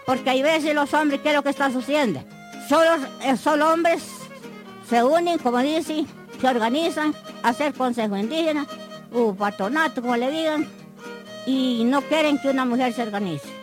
Porque hay veces los hombres, ¿qué es lo que está sucediendo? Solo hombres se unen, como dicen, se organizan a hacer consejo indígena, patronato, como le digan, y no quieren que una mujer se organice.